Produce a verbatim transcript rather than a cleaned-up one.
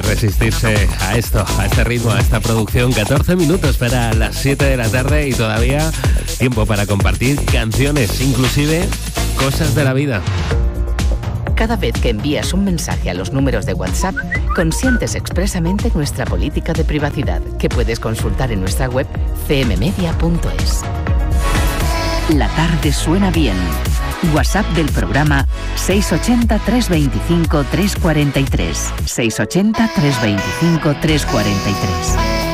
imposible resistirse a esto, a este ritmo, a esta producción. catorce minutos para las siete de la tarde y todavía tiempo para compartir canciones, inclusive cosas de la vida. Cada vez que envías un mensaje a los números de WhatsApp, consientes expresamente nuestra política de privacidad, que puedes consultar en nuestra web c m media punto es. La tarde suena bien. WhatsApp del programa seis ocho cero, tres dos cinco, tres cuatro tres. seis ocho cero, tres dos cinco, tres cuatro tres.